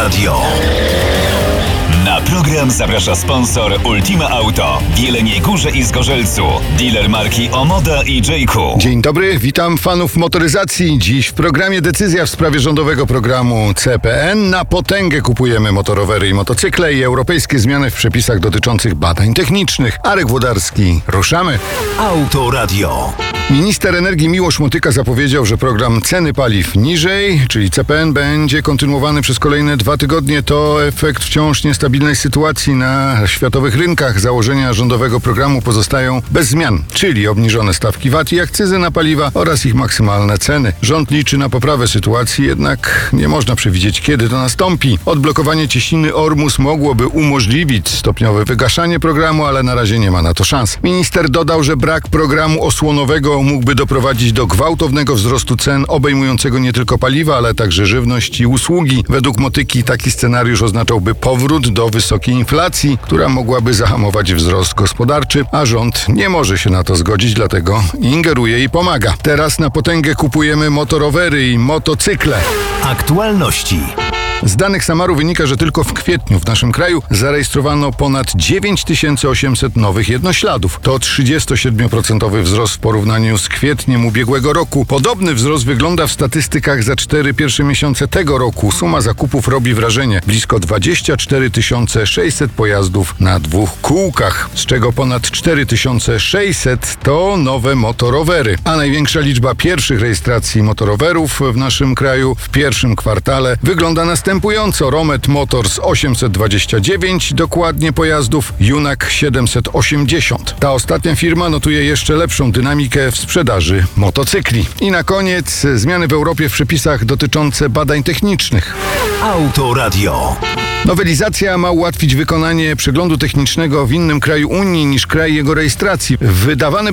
Autoradio. Na program zaprasza sponsor Ultima Auto w Jeleniej Górze i Zgorzelcu. Dealer marki Omoda i J.Q. Dzień dobry, witam fanów motoryzacji. Dziś w programie decyzja w sprawie rządowego programu CPN. Na potęgę kupujemy motorowery i motocykle i europejskie zmiany w przepisach dotyczących badań technicznych. Arek Włodarski, ruszamy. Autoradio. Minister energii Miłosz Motyka zapowiedział, że program ceny paliw niżej, czyli CPN, będzie kontynuowany przez kolejne 2 tygodnie. To efekt wciąż niestabilnej sytuacji na światowych rynkach. Założenia rządowego programu pozostają bez zmian, czyli obniżone stawki VAT i akcyzy na paliwa oraz ich maksymalne ceny. Rząd liczy na poprawę sytuacji, jednak nie można przewidzieć, kiedy to nastąpi. Odblokowanie cieśniny Ormus mogłoby umożliwić stopniowe wygaszanie programu, ale na razie nie ma na to szans. Minister dodał, że brak programu osłonowego mógłby doprowadzić do gwałtownego wzrostu cen obejmującego nie tylko paliwa, ale także żywność i usługi. Według Motyki taki scenariusz oznaczałby powrót do wysokiej inflacji, która mogłaby zahamować wzrost gospodarczy, a rząd nie może się na to zgodzić, dlatego ingeruje i pomaga. Teraz na potęgę kupujemy motorowery i motocykle. Aktualności. Z danych Samaru wynika, że tylko w kwietniu w naszym kraju zarejestrowano ponad 9800 nowych jednośladów. To 37% wzrost w porównaniu z kwietniem ubiegłego roku. Podobny wzrost wygląda w statystykach za 4 pierwsze miesiące tego roku. Suma zakupów robi wrażenie. Blisko 24 600 pojazdów na 2 kółkach, z czego ponad 4600 to nowe motorowery. A największa liczba pierwszych rejestracji motorowerów w naszym kraju w pierwszym kwartale wygląda następująco. Romet Motors 829 dokładnie pojazdów, Junak 780. Ta ostatnia firma notuje jeszcze lepszą dynamikę w sprzedaży motocykli. I na koniec zmiany w Europie w przepisach dotyczące badań technicznych. Autoradio. Nowelizacja ma ułatwić wykonanie przeglądu technicznego w innym kraju Unii niż kraj jego rejestracji. Wydawane